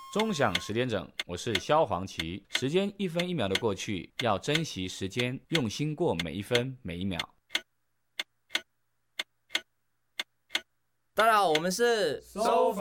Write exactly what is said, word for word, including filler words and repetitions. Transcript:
钟响十点整，我是萧煌奇。时间一分一秒的过去，要珍惜时间，用心过每一分每一秒。 大家好，我们是收